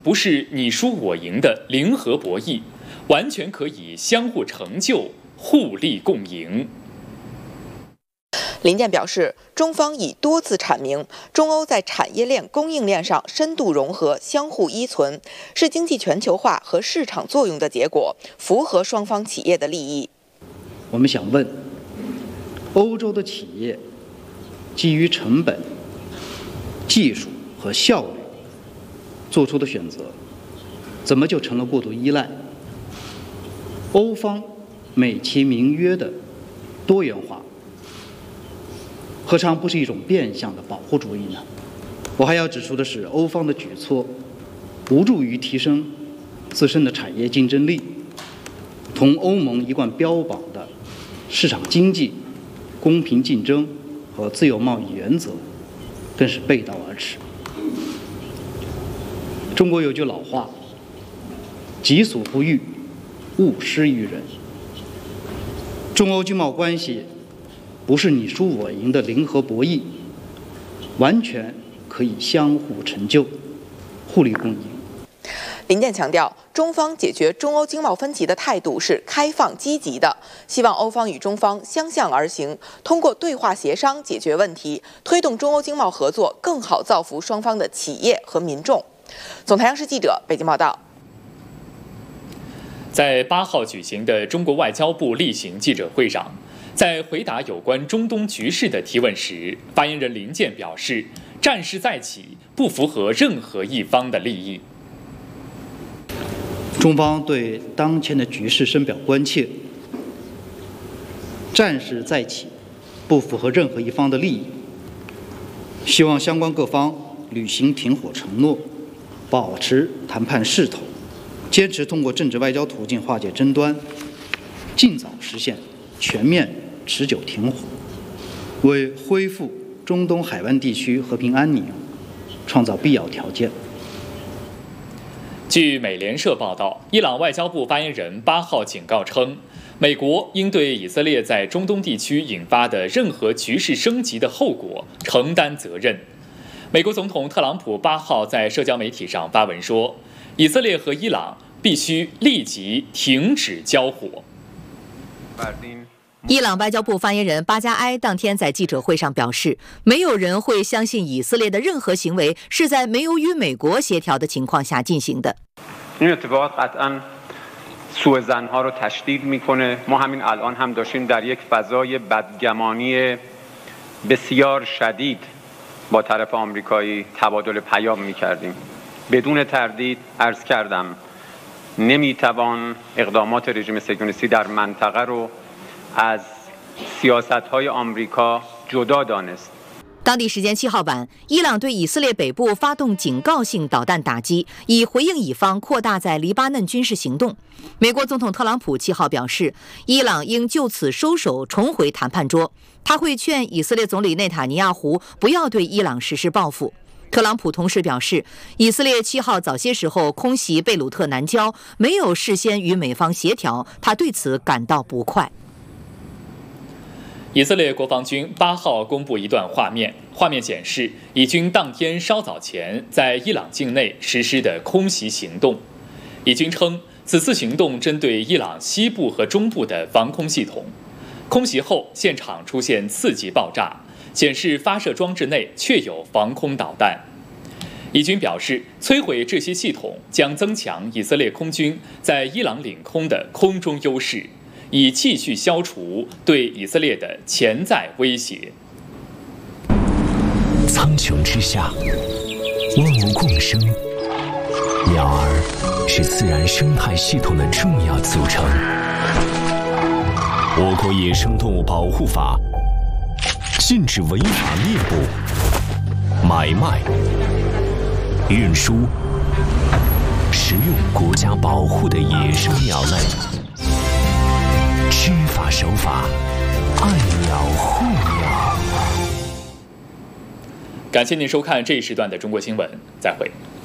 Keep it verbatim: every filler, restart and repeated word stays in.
不是你输我赢的零和博弈，完全可以相互成就、互利共赢。 林健表示，中方已多次阐明，中欧在产业链、供应链上深度融合、相互依存，是经济全球化和市场作用的结果，符合双方企业的利益。 我们想问，欧洲的企业基于成本、技术和效率做出的选择，怎么就成了过度依赖？欧方美其名曰的多元化，何尝不是一种变相的保护主义呢？我还要指出的是，欧方的举措无助于提升自身的产业竞争力，同欧盟一贯标榜的市场经济、公平竞争和自由贸易原则更是背道而驰。中国有句老话，己所不欲，勿施于人。中欧经贸关系不是你输我赢的零和博弈，完全可以相互成就、互利共赢。 林健强调，中方解决中欧经贸分歧的态度是开放积极的，希望欧方与中方相向而行，通过对话协商解决问题，推动中欧经贸合作更好造福双方的企业和民众。总台央视记者北京报道。 在八号举行的中国外交部例行记者会上，在回答有关中东局势的提问时，发言人林健表示，战事再起不符合任何一方的利益。 中方对当前的局势深表关切，战事再起不符合任何一方的利益，希望相关各方履行停火承诺，保持谈判势头，坚持通过政治外交途径化解争端，尽早实现全面持久停火，为恢复中东海湾地区和平安宁创造必要条件。 据美联社报道，伊朗外交部发言人八号警告称，美国应对以色列在中东地区引发的任何局势升级的后果承担责任。美国总统特朗普八号在社交媒体上发文说，以色列和伊朗必须立即停止交火。 伊朗外交部发言人巴加埃当天在记者会上表示，没有人会相信以色列的任何行为是在没有与美国协调的情况下进行的。 سوء زنها رو تشدید میکنه. ما همین الان هم داشتیم در یک فضای بدگمانی بسیار شدید با طرف آمریکایی تبادل پیام میکردیم. بدون تردید عرض کردم نمیتوان اقدامات رژیم صهیونیستی در منطقه رو از سیاست‌های آمریکا جدا دانست. 当地时间七号晚，伊朗对以色列北部发动警告性导弹打击，以回应以方扩大在黎巴嫩军事行动。美国总统特朗普七号表示，伊朗应就此收手，重回谈判桌。他会劝以色列总理内塔尼亚胡不要对伊朗实施报复。特朗普同时表示，以色列七号早些时候空袭贝鲁特南郊，没有事先与美方协调，他对此感到不快。 以色列国防军八号公布一段画面，画面显示以军当天稍早前在伊朗境内实施的空袭行动。以军称，此次行动针对伊朗西部和中部的防空系统。空袭后，现场出现次级爆炸，显示发射装置内确有防空导弹。以军表示，摧毁这些系统将增强以色列空军在伊朗领空的空中优势，以继续消除对以色列的潜在威胁。 苍穹之下，万物共生，鸟儿是自然生态系统的重要组成。我国野生动物保护法禁止违法猎捕、买卖、运输、食用国家保护的野生鸟类。知法守法，爱鸟护鸟。 感谢您收看这一时段的中国新闻，再会。